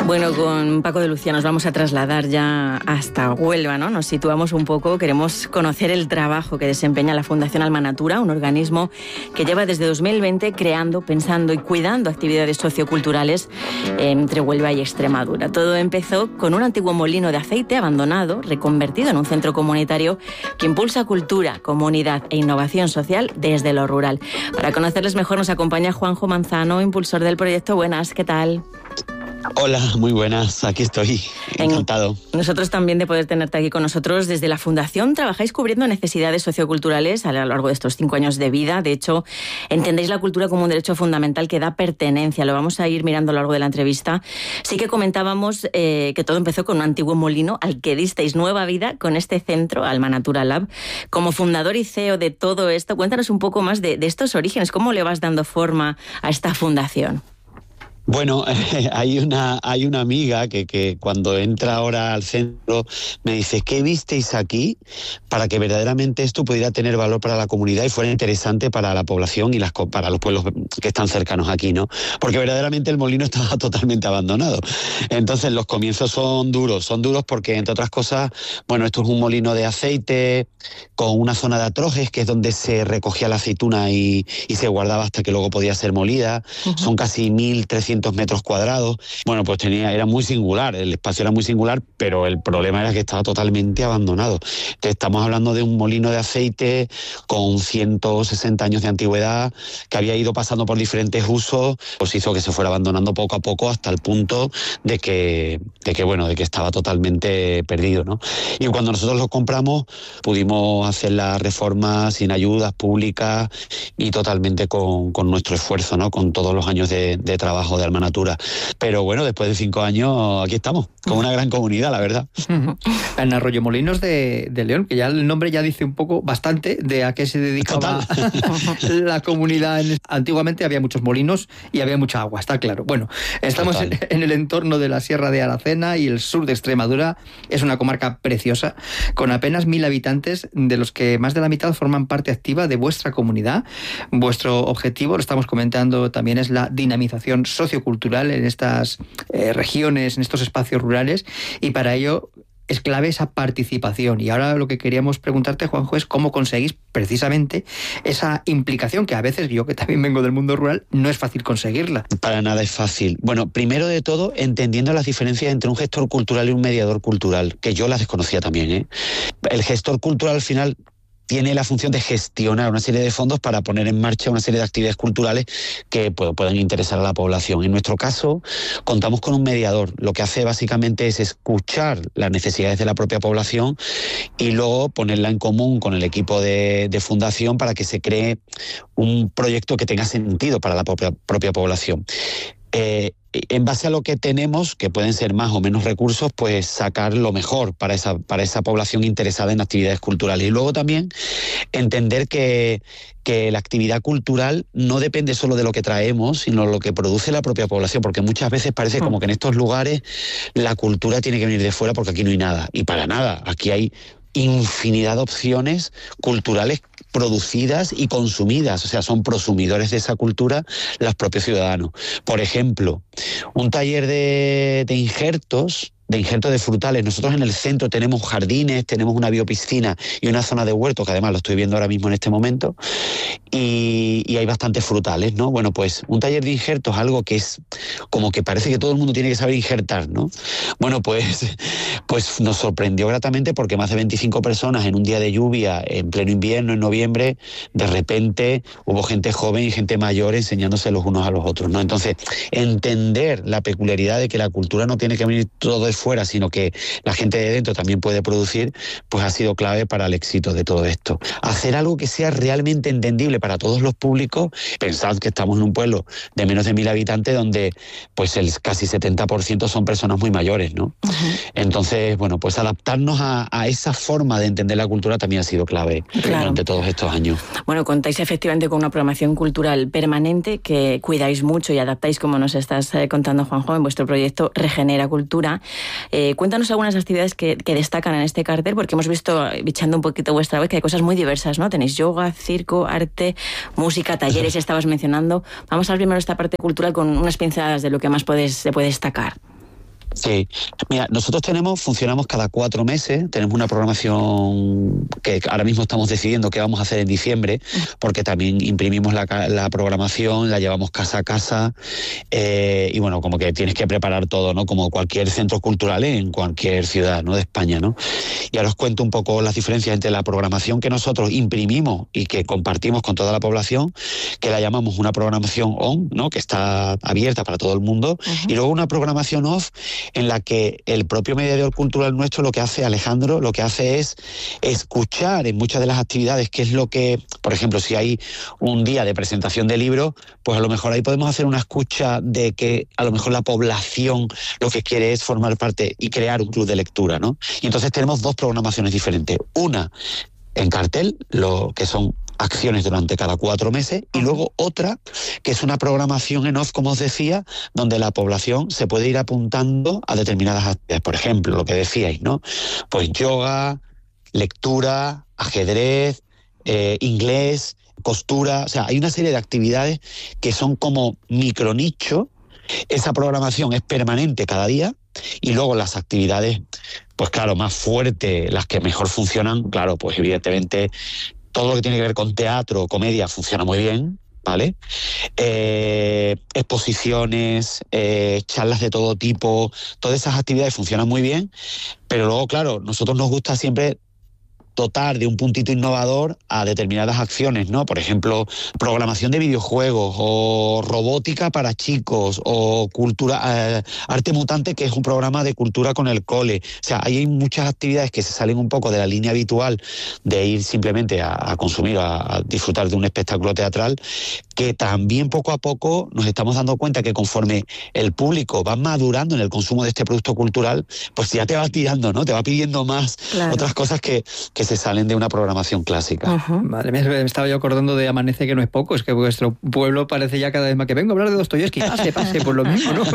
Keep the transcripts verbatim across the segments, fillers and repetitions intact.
Bueno, con Paco de Lucía nos vamos a trasladar ya hasta Huelva, ¿no? Nos situamos un poco, queremos conocer el trabajo que desempeña la Fundación Alma Natura, un organismo que lleva desde dos mil veinte creando, pensando y cuidando actividades socioculturales entre Huelva y Extremadura. Todo empezó con un antiguo molino de aceite abandonado, reconvertido en un centro comunitario que impulsa cultura, comunidad e innovación social desde lo rural. Para conocerles mejor nos acompaña Juanjo Manzano, impulsor del proyecto. Buenas, ¿qué tal? Hola, muy buenas, aquí estoy, encantado. En, nosotros también de poder tenerte aquí con nosotros. Desde la Fundación trabajáis cubriendo necesidades socioculturales a lo largo de estos cinco años de vida. De hecho, entendéis la cultura como un derecho fundamental que da pertenencia. Lo vamos a ir mirando a lo largo de la entrevista. Sí que comentábamos eh, que todo empezó con un antiguo molino al que disteis nueva vida con este centro, Alma Natura Lab. Como fundador y C E O de todo esto, cuéntanos un poco más de, de estos orígenes. ¿Cómo le vas dando forma a esta fundación? Bueno, eh, hay una hay una amiga que, que cuando entra ahora al centro me dice, ¿qué visteis aquí para que verdaderamente esto pudiera tener valor para la comunidad y fuera interesante para la población y las para los pueblos que están cercanos aquí, ¿no? Porque verdaderamente el molino estaba totalmente abandonado. Entonces los comienzos son duros, son duros porque, entre otras cosas, bueno, esto es un molino de aceite con una zona de atrojes, que es donde se recogía la aceituna y, y se guardaba hasta que luego podía ser molida. Uh-huh. Son casi mil trescientos metros cuadrados. Bueno, pues tenía, era muy singular, el espacio era muy singular, pero el problema era que estaba totalmente abandonado. Entonces, estamos hablando de un molino de aceite con ciento sesenta años de antigüedad, que había ido pasando por diferentes usos, pues hizo que se fuera abandonando poco a poco hasta el punto de que, de que bueno, de que estaba totalmente perdido, ¿no? Y cuando nosotros lo compramos, pudimos hacer la reforma sin ayudas públicas y totalmente con, con nuestro esfuerzo, ¿no? Con todos los años de, de trabajo de Alma Natura. Pero bueno, después de cinco años, aquí estamos, con una gran comunidad, la verdad. En Arroyomolinos de, de León, que ya el nombre ya dice un poco bastante de a qué se dedicaba la comunidad. Antiguamente había muchos molinos y había mucha agua, está claro. Bueno, estamos en, en el entorno de la Sierra de Aracena y el sur de Extremadura. Es una comarca preciosa, con apenas mil habitantes, de los que más de la mitad forman parte activa de vuestra comunidad. Vuestro objetivo, lo estamos comentando también, es la dinamización sociocultural en estas eh, regiones, en estos espacios rurales, y para ello es clave esa participación. Y ahora lo que queríamos preguntarte, Juanjo, es cómo conseguís precisamente esa implicación, que a veces, yo que también vengo del mundo rural, no es fácil conseguirla. Para nada es fácil. Bueno, primero de todo, entendiendo las diferencias entre un gestor cultural y un mediador cultural, que yo las desconocía también, ¿eh? El gestor cultural, al final, tiene la función de gestionar una serie de fondos para poner en marcha una serie de actividades culturales que pues, puedan interesar a la población. En nuestro caso, contamos con un mediador. Lo que hace básicamente es escuchar las necesidades de la propia población y luego ponerla en común con el equipo de, de fundación para que se cree un proyecto que tenga sentido para la propia, propia población. Eh, en base a lo que tenemos, que pueden ser más o menos recursos, pues sacar lo mejor para esa, para esa población interesada en actividades culturales. Y luego también entender que, que la actividad cultural no depende solo de lo que traemos, sino de lo que produce la propia población, porque muchas veces parece como que en estos lugares la cultura tiene que venir de fuera porque aquí no hay nada. Y para nada, aquí hay infinidad de opciones culturales producidas y consumidas, o sea, son prosumidores de esa cultura los propios ciudadanos. Por ejemplo, un taller de, de injertos, de injertos de frutales. Nosotros en el centro tenemos jardines, tenemos una biopiscina y una zona de huerto, que además lo estoy viendo ahora mismo en este momento, y, y hay bastantes frutales, ¿no? Bueno, pues un taller de injertos, algo que es como que parece que todo el mundo tiene que saber injertar, ¿no? Bueno, pues, pues nos sorprendió gratamente porque más de veinticinco personas en un día de lluvia, en pleno invierno, en noviembre, de repente hubo gente joven y gente mayor enseñándose los unos a los otros, ¿no? Entonces, entender la peculiaridad de que la cultura no tiene que venir todo de fuera, sino que la gente de dentro también puede producir, pues ha sido clave para el éxito de todo esto. Hacer algo que sea realmente entendible para todos los públicos. Pensad que estamos en un pueblo de menos de mil habitantes donde pues el casi setenta por ciento son personas muy mayores, ¿no? Uh-huh. Entonces, bueno, pues adaptarnos a, a esa forma de entender la cultura también ha sido clave, claro, durante todos estos años. Bueno, contáis efectivamente con una programación cultural permanente que cuidáis mucho y adaptáis, como nos estás eh, contando, Juanjo, en vuestro proyecto Regenera Cultura. Eh, cuéntanos algunas actividades que, que destacan en este cartel, porque hemos visto, bichando un poquito vuestra web, que hay cosas muy diversas, ¿no? Tenéis yoga, circo, arte, música, talleres, estabas mencionando. Vamos a ver primero esta parte cultural con unas pinceladas de lo que más puedes, se puede destacar. Sí, mira, nosotros tenemos, funcionamos cada cuatro meses, tenemos una programación que ahora mismo estamos decidiendo qué vamos a hacer en diciembre, porque también imprimimos la, la programación, la llevamos casa a casa, eh, y bueno, como que tienes que preparar todo, ¿no? Como cualquier centro cultural en cualquier ciudad, ¿no? De España, ¿no? Y ahora os cuento un poco las diferencias entre la programación que nosotros imprimimos y que compartimos con toda la población, que la llamamos una programación on, ¿no? Que está abierta para todo el mundo, uh-huh. Y luego una programación off, en la que el propio mediador cultural nuestro lo que hace, Alejandro, lo que hace es escuchar en muchas de las actividades, que es lo que, por ejemplo, si hay un día de presentación de libros, pues a lo mejor ahí podemos hacer una escucha de que a lo mejor la población lo que quiere es formar parte y crear un club de lectura, ¿no? Y entonces tenemos dos programaciones diferentes. Una en cartel, lo que son acciones durante cada cuatro meses, y luego otra que es una programación en off, como os decía, donde la población se puede ir apuntando a determinadas actividades. Por ejemplo, lo que decíais, ¿no? Pues yoga, lectura, ajedrez, eh, inglés, costura. O sea, hay una serie de actividades que son como micronicho. Esa programación es permanente cada día, y luego las actividades, pues claro, más fuertes, las que mejor funcionan, claro, pues evidentemente todo lo que tiene que ver con teatro, comedia, funciona muy bien, ¿vale? Eh, exposiciones, eh, charlas de todo tipo, todas esas actividades funcionan muy bien, pero luego, claro, nosotros nos gusta siempre dotar de un puntito innovador a determinadas acciones, ¿no? Por ejemplo, programación de videojuegos, o robótica para chicos, o cultura, eh, arte mutante, que es un programa de cultura con el cole. O sea, ahí hay muchas actividades que se salen un poco de la línea habitual de ir simplemente a, a consumir, a, a disfrutar de un espectáculo teatral, que también poco a poco nos estamos dando cuenta que conforme el público va madurando en el consumo de este producto cultural, pues ya te va tirando, ¿no? Te va pidiendo más, claro, otras cosas que, que se salen de una programación clásica. Uh-huh. Vale, me estaba yo acordando de Amanece, que no es poco, es que vuestro pueblo parece ya cada vez más que vengo a hablar de Dostoyevski, pase, pase, por lo mismo, ¿no?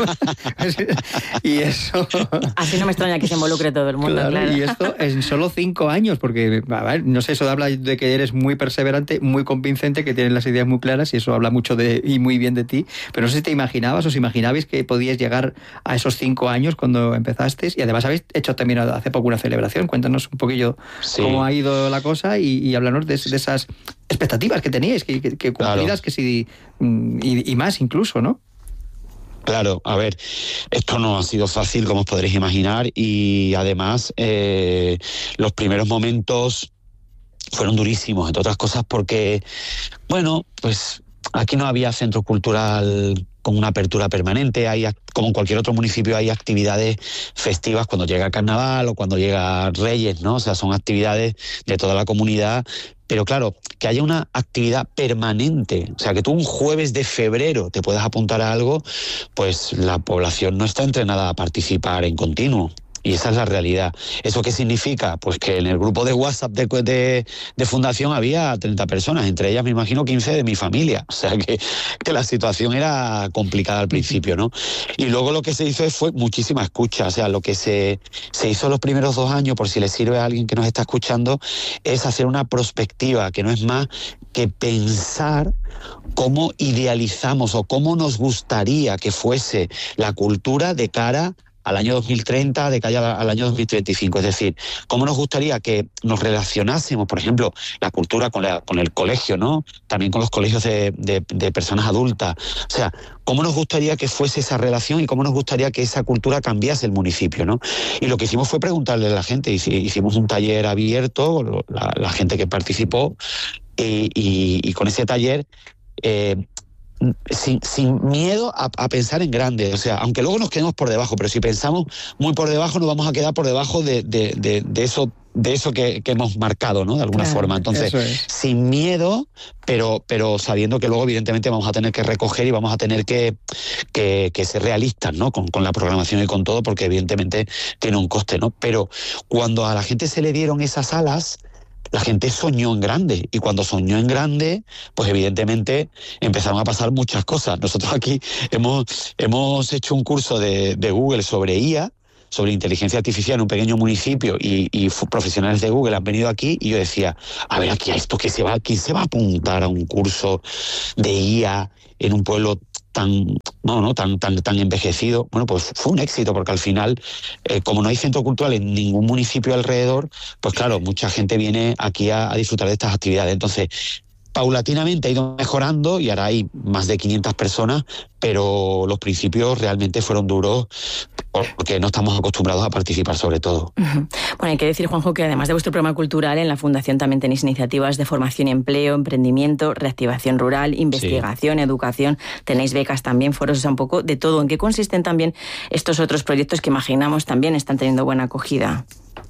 Y eso... Así no me extraña que se involucre todo el mundo, claro. claro. Y esto en solo cinco años, porque, a ver, no sé, eso habla de que eres muy perseverante, muy convincente, que tienes las ideas muy claras, y eso habla mucho de y muy bien de ti, pero no sé si te imaginabas, os imaginabais que podíais llegar a esos cinco años cuando empezasteis, y además habéis hecho también hace poco una celebración. Cuéntanos un poquillo sí. cómo ha ido la cosa, y, y háblanos de, de esas expectativas que teníais, que, que, que cumplidas, claro. que sí, y, y más incluso, ¿no? Claro, a ver, esto no ha sido fácil, como os podréis imaginar, y además eh, los primeros momentos fueron durísimos, entre otras cosas porque, bueno, pues aquí no había centro cultural con una apertura permanente. Hay, como en cualquier otro municipio, hay actividades festivas cuando llega el carnaval o cuando llega Reyes, ¿no? O sea, son actividades de toda la comunidad. Pero claro, que haya una actividad permanente, o sea, que tú un jueves de febrero te puedas apuntar a algo, pues la población no está entrenada a participar en continuo. Y esa es la realidad. ¿Eso qué significa? Pues que en el grupo de WhatsApp de, de, de Fundación había treinta personas, entre ellas me imagino quince de mi familia. O sea que, que la situación era complicada al principio, ¿no? Y luego lo que se hizo fue muchísima escucha. O sea, lo que se, se hizo los primeros dos años, por si le sirve a alguien que nos está escuchando, es hacer una prospectiva, que no es más que pensar cómo idealizamos o cómo nos gustaría que fuese la cultura de cara al año dos mil treinta, de cara al año dos mil treinta y cinco. Es decir, cómo nos gustaría que nos relacionásemos, por ejemplo, la cultura con, la, con el colegio, ¿no? También con los colegios de, de, de personas adultas. O sea, cómo nos gustaría que fuese esa relación y cómo nos gustaría que esa cultura cambiase el municipio, ¿no? Y lo que hicimos fue preguntarle a la gente. Hicimos un taller abierto, la, la gente que participó, y, y, y con ese taller... Eh, Sin, sin miedo a, a pensar en grande, o sea, aunque luego nos quedemos por debajo, pero si pensamos muy por debajo nos vamos a quedar por debajo de, de, de, de eso de eso que, que hemos marcado, ¿no? De alguna claro, forma. Entonces, es. sin miedo, pero, pero sabiendo que luego evidentemente vamos a tener que recoger y vamos a tener que, que, que ser realistas, ¿no? Con, con la programación y con todo, porque evidentemente tiene un coste, ¿no? Pero cuando a la gente se le dieron esas alas, la gente soñó en grande, y cuando soñó en grande, pues evidentemente empezaron a pasar muchas cosas. Nosotros aquí hemos, hemos hecho un curso de, de Google sobre I A, sobre inteligencia artificial en un pequeño municipio, y, y profesionales de Google han venido aquí, y yo decía, a ver, aquí a esto, ¿qué se va, ¿quién se va a apuntar a un curso de I A en un pueblo tan, no, no, tan, tan, tan envejecido, bueno, pues fue un éxito, porque al final, eh, como no hay centro cultural en ningún municipio alrededor, pues claro, mucha gente viene aquí a, a disfrutar de estas actividades. Entonces, paulatinamente ha ido mejorando y ahora hay más de quinientas personas, pero los principios realmente fueron duros porque no estamos acostumbrados a participar, sobre todo. Uh-huh. Bueno, hay que decir, Juanjo, que además de vuestro programa cultural, en la Fundación también tenéis iniciativas de formación y empleo, emprendimiento, reactivación rural, investigación, sí. educación, tenéis becas también, foros, o sea, un poco de todo. ¿En qué consisten también estos otros proyectos que imaginamos también están teniendo buena acogida?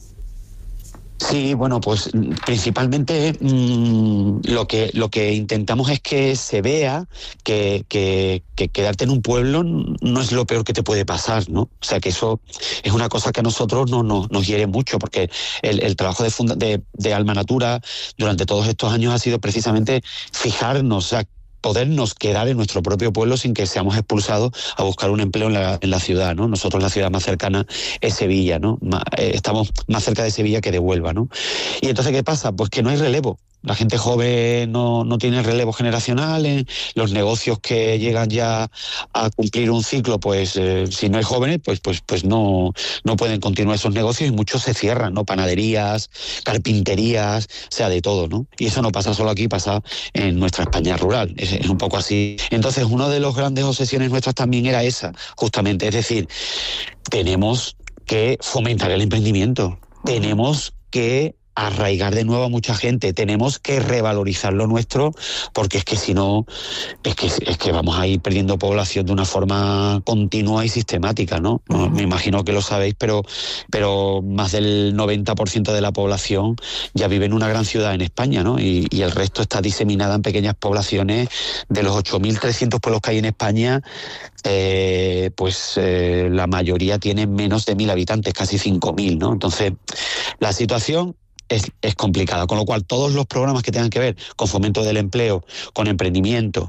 Sí, bueno, pues principalmente mmm, lo que lo que intentamos es que se vea que, que, que quedarte en un pueblo no es lo peor que te puede pasar, ¿no? O sea, que eso es una cosa que a nosotros no, no, nos hiere mucho, porque el, el trabajo de, funda, de, de Alma Natura durante todos estos años ha sido precisamente fijarnos, o sea, podernos quedar en nuestro propio pueblo sin que seamos expulsados a buscar un empleo en la, en la ciudad, ¿no? Nosotros la ciudad más cercana es Sevilla, ¿no? Estamos más cerca de Sevilla que de Huelva, ¿no? Y entonces, ¿qué pasa? Pues que no hay relevo. La gente joven no, no tiene relevo generacional, eh, los negocios que llegan ya a cumplir un ciclo, pues eh, si no hay jóvenes, pues pues pues no, no pueden continuar esos negocios y muchos se cierran, ¿no? Panaderías, carpinterías, o sea, de todo, ¿no? Y eso no pasa solo aquí, pasa en nuestra España rural, es, es un poco así. Entonces, una de las grandes obsesiones nuestras también era esa, justamente, es decir, tenemos que fomentar el emprendimiento, tenemos que arraigar de nuevo a mucha gente, tenemos que revalorizar lo nuestro, porque es que si no, es que es que vamos a ir perdiendo población de una forma continua y sistemática, ¿no? Uh-huh. Me imagino que lo sabéis, pero, pero más del noventa por ciento de la población ya vive en una gran ciudad en España, ¿no? Y, y el resto está diseminada en pequeñas poblaciones. De los ocho mil trescientos pueblos que hay en España, eh, pues eh, la mayoría tienen menos de mil habitantes, casi cinco mil, ¿no? Entonces, la situación Es, es complicada, con lo cual todos los programas que tengan que ver con fomento del empleo, con emprendimiento,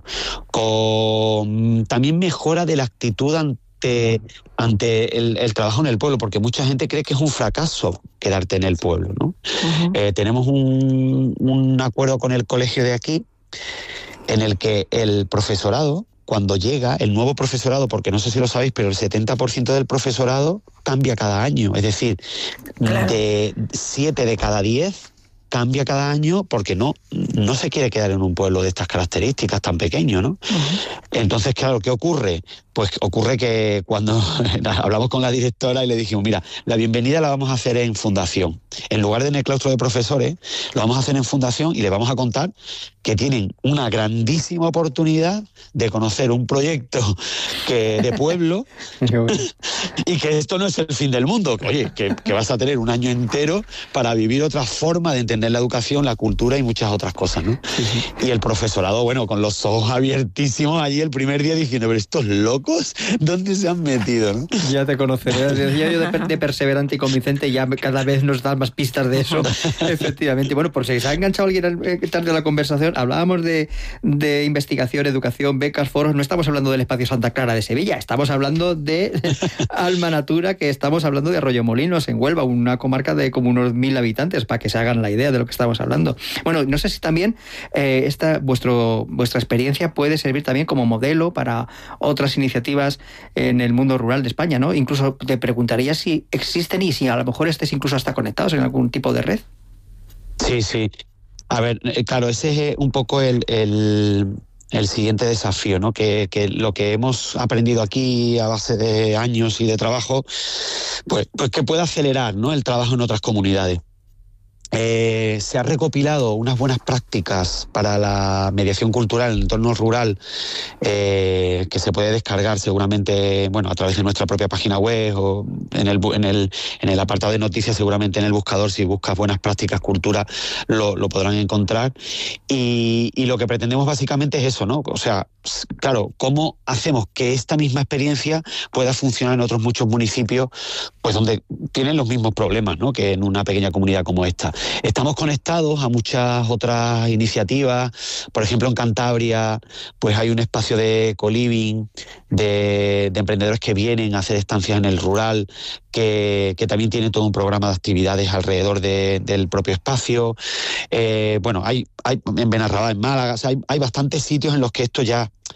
con también mejora de la actitud ante, ante el, el trabajo en el pueblo, porque mucha gente cree que es un fracaso quedarte en el pueblo, ¿no? Uh-huh. Eh, tenemos un, un acuerdo con el colegio de aquí en el que el profesorado, cuando llega el nuevo profesorado, porque no sé si lo sabéis, pero el setenta por ciento del profesorado cambia cada año. Es decir, claro, de siete de cada diez cambia cada año porque no, no se quiere quedar en un pueblo de estas características tan pequeño, ¿no? Uh-huh. Entonces, claro, ¿qué ocurre? Pues ocurre que cuando hablamos con la directora y le dijimos, mira, la bienvenida la vamos a hacer en fundación. En lugar de en el claustro de profesores, lo vamos a hacer en fundación y le vamos a contar que tienen una grandísima oportunidad de conocer un proyecto que, de pueblo y que esto no es el fin del mundo. Oye, que, que vas a tener un año entero para vivir otra forma de entender la educación, la cultura y muchas otras cosas, ¿no? Sí, sí. Y el profesorado, bueno, con los ojos abiertísimos allí el primer día diciendo, pero estos locos, ¿dónde se han metido, no? Ya te conoceré. Decía yo de, de perseverante y convincente, ya cada vez nos dan más pistas de eso. Efectivamente. Bueno, por si se ha enganchado alguien tarde a la conversación, hablábamos de, de investigación, educación, becas, foros. No estamos hablando del Espacio Santa Clara de Sevilla, estamos hablando de Alma Natura, que estamos hablando de Arroyomolinos, en Huelva, una comarca de como unos mil habitantes, para que se hagan la idea de lo que estamos hablando. Bueno, no sé si también eh, esta vuestro vuestra experiencia puede servir también como modelo para otras iniciativas en el mundo rural de España, ¿no? Incluso te preguntaría si existen y si a lo mejor estés incluso hasta conectados en algún tipo de red. Sí, sí. A ver, claro, ese es un poco el, el, el siguiente desafío, ¿no? Que, que lo que hemos aprendido aquí a base de años y de trabajo, pues, pues que pueda acelerar, ¿no?, el trabajo en otras comunidades. Eh, se ha recopilado unas buenas prácticas para la mediación cultural en el entorno rural, eh, que se puede descargar seguramente, bueno, a través de nuestra propia página web o en el en el en el apartado de noticias, seguramente en el buscador, si buscas buenas prácticas cultura lo, lo podrán encontrar. Y, y lo que pretendemos básicamente es eso, ¿no? O sea, claro, ¿cómo hacemos que esta misma experiencia pueda funcionar en otros muchos municipios, pues donde tienen los mismos problemas, ¿no?, que en una pequeña comunidad como esta? Estamos conectados a muchas otras iniciativas. Por ejemplo, en Cantabria, pues hay un espacio de co-living, de, de emprendedores que vienen a hacer estancias en el rural, que, que también tienen todo un programa de actividades alrededor de, del propio espacio. Eh, bueno, hay, hay en Benarrabá, en Málaga, o sea, hay, hay bastantes sitios en los que esto ya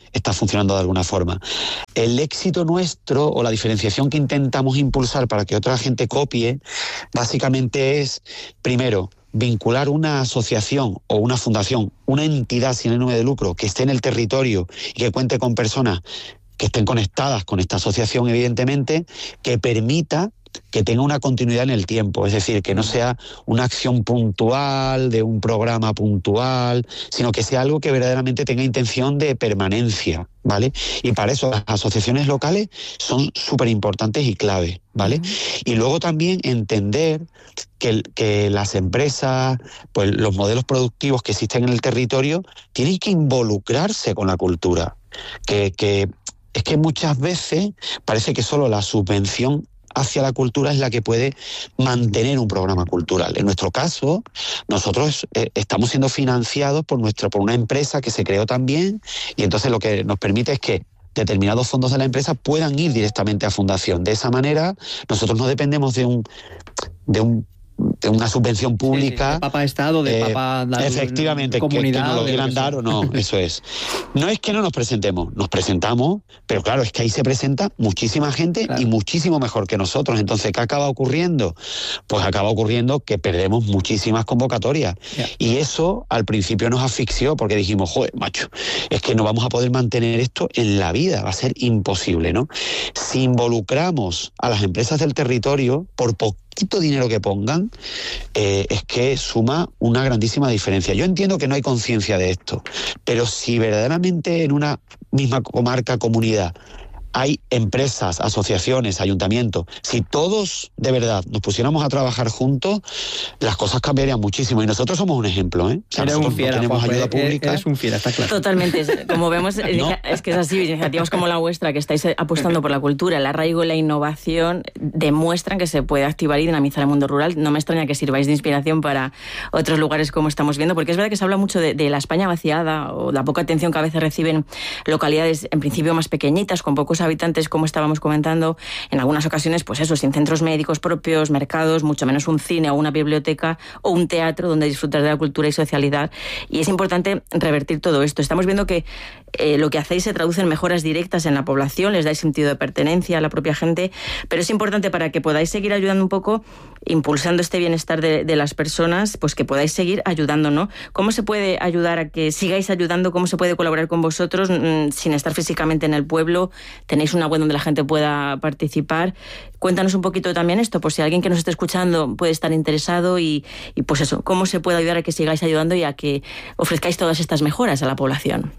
está funcionando de alguna forma. El éxito nuestro o la diferenciación que intentamos impulsar para que otra gente copie, básicamente es, primero, vincular una asociación o una fundación, una entidad sin ánimo de lucro que esté en el territorio y que cuente con personas que estén conectadas con esta asociación, evidentemente, que permita que tenga una continuidad en el tiempo, es decir, que no sea una acción puntual, de un programa puntual, sino que sea algo que verdaderamente tenga intención de permanencia, ¿vale? Y para eso las asociaciones locales son súper importantes y clave, ¿vale? Uh-huh. Y luego también entender que, que las empresas, pues los modelos productivos que existen en el territorio, tienen que involucrarse con la cultura, que, que es que muchas veces parece que solo la subvención hacia la cultura es la que puede mantener un programa cultural. En nuestro caso, nosotros eh, estamos siendo financiados por, nuestro, por una empresa que se creó también, y entonces lo que nos permite es que determinados fondos de la empresa puedan ir directamente a fundación. De esa manera, nosotros no dependemos de un... De un de una subvención pública. Sí, sí, de Papa Estado, de eh, Papa dar efectivamente, comunidad, que, que nos lo quieran dar o no, eso es. No es que no nos presentemos, nos presentamos, pero claro, es que ahí se presenta muchísima gente, claro, y muchísimo mejor que nosotros. Entonces, ¿qué acaba ocurriendo? Pues acaba ocurriendo que perdemos muchísimas convocatorias. Yeah. Y eso al principio nos asfixió porque dijimos, joder, macho, es que no vamos a poder mantener esto en la vida, va a ser imposible, ¿no? Si involucramos a las empresas del territorio, por poquito dinero que pongan, eh, es que suma una grandísima diferencia. Yo entiendo que no hay conciencia de esto, pero si verdaderamente en una misma comarca, comunidad, hay empresas, asociaciones, ayuntamientos, si todos de verdad nos pusiéramos a trabajar juntos, las cosas cambiarían muchísimo. Y nosotros somos un ejemplo, ¿eh? O sea, eres nosotros un fiera, no tenemos Juanjo, ayuda pública. Eres un fiera, está claro. Totalmente. Como vemos, ¿no? Es que es así, iniciativas como la vuestra, que estáis apostando por la cultura, el arraigo y la innovación, demuestran que se puede activar y dinamizar el mundo rural. No me extraña que sirváis de inspiración para otros lugares como estamos viendo, porque es verdad que se habla mucho de, de la España vaciada o la poca atención que a veces reciben localidades en principio más pequeñitas, con pocos habitantes, como está estábamos comentando, en algunas ocasiones, pues eso, sin centros médicos propios, mercados, mucho menos un cine o una biblioteca o un teatro donde disfrutar de la cultura y socialidad. Y es importante revertir todo esto. Estamos viendo que eh, lo que hacéis se traduce en mejoras directas en la población, les dais sentido de pertenencia a la propia gente, pero es importante para que podáis seguir ayudando un poco, impulsando este bienestar de, de las personas, pues que podáis seguir ayudando, ¿no? ¿Cómo se puede ayudar a que sigáis ayudando? ¿Cómo se puede colaborar con vosotros mmm, sin estar físicamente en el pueblo? ¿Tenéis una web donde la gente pueda participar? Cuéntanos un poquito también esto, por si alguien que nos esté escuchando puede estar interesado y, y pues eso, ¿cómo se puede ayudar a que sigáis ayudando y a que ofrezcáis todas estas mejoras a la población?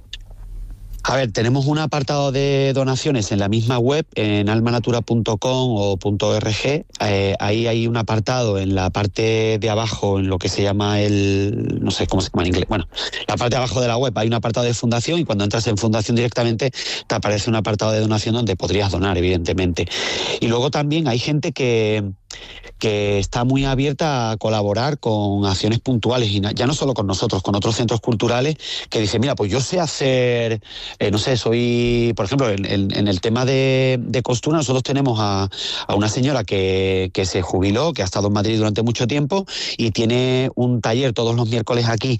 A ver, tenemos un apartado de donaciones en la misma web, en almanatura punto com o .org. Eh, ahí hay un apartado en la parte de abajo, en lo que se llama el... no sé cómo se llama en inglés. Bueno, la parte de abajo de la web hay un apartado de fundación y cuando entras en fundación directamente te aparece un apartado de donación donde podrías donar, evidentemente. Y luego también hay gente que... que está muy abierta a colaborar con acciones puntuales, y ya no solo con nosotros, con otros centros culturales, que dicen, mira, pues yo sé hacer, eh, no sé, soy, por ejemplo, en, en, en el tema de, de costura, nosotros tenemos a, a una señora que, que se jubiló, que ha estado en Madrid durante mucho tiempo, y tiene un taller todos los miércoles aquí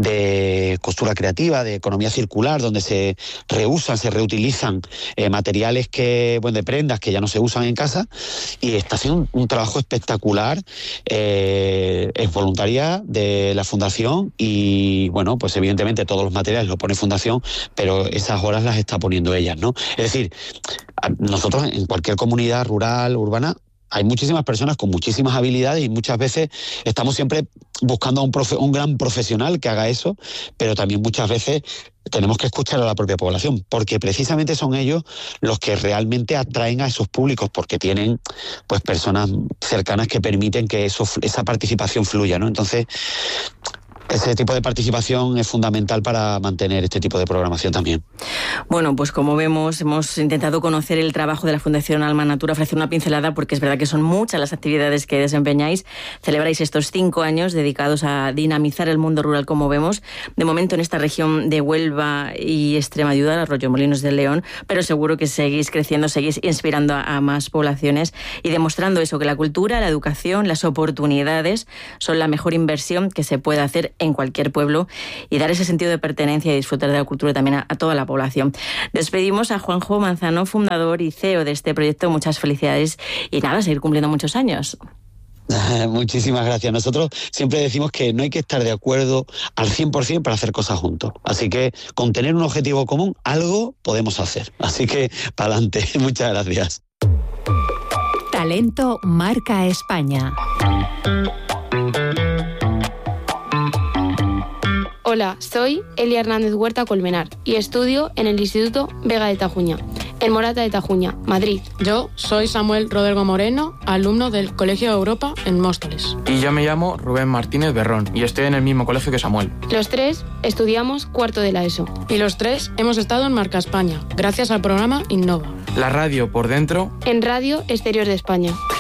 de costura creativa, de economía circular, donde se reusan, se reutilizan eh, materiales que, bueno, de prendas que ya no se usan en casa, y está haciendo un, un trabajo espectacular. Eh, es voluntaria de la Fundación y, bueno, pues evidentemente todos los materiales los pone Fundación, pero esas horas las está poniendo ellas, ¿no? Es decir, nosotros en cualquier comunidad rural, urbana, hay muchísimas personas con muchísimas habilidades y muchas veces estamos siempre buscando a un, profe, un gran profesional que haga eso, pero también muchas veces tenemos que escuchar a la propia población, porque precisamente son ellos los que realmente atraen a esos públicos, porque tienen pues personas cercanas que permiten que eso, esa participación fluya, ¿no? Entonces, ese tipo de participación es fundamental para mantener este tipo de programación también. Bueno, pues como vemos, hemos intentado conocer el trabajo de la Fundación Alma Natura, ofrecer una pincelada, porque es verdad que son muchas las actividades que desempeñáis. Celebráis estos cinco años dedicados a dinamizar el mundo rural, como vemos, de momento en esta región de Huelva y Extremadura, Arroyomolinos de León, pero seguro que seguís creciendo, seguís inspirando a, a más poblaciones y demostrando eso, que la cultura, la educación, las oportunidades son la mejor inversión que se puede hacer en cualquier pueblo y dar ese sentido de pertenencia y disfrutar de la cultura también a, a toda la población. Despedimos a Juanjo Manzano, fundador y C E O de este proyecto. Muchas felicidades y nada, seguir cumpliendo muchos años. Muchísimas gracias. Nosotros siempre decimos que no hay que estar de acuerdo al cien por ciento para hacer cosas juntos. Así que con tener un objetivo común, algo podemos hacer. Así que para adelante. Muchas gracias. Talento marca España. Hola, soy Elia Hernández Huerta Colmenar y estudio en el Instituto Vega de Tajuña, en Morata de Tajuña, Madrid. Yo soy Samuel Rodrigo Moreno, alumno del Colegio de Europa en Móstoles. Y yo me llamo Rubén Martínez Berrón y estoy en el mismo colegio que Samuel. Los tres estudiamos cuarto de la ESO. Y los tres hemos estado en Marca España, gracias al programa Innova. La radio por dentro. En Radio Exterior de España.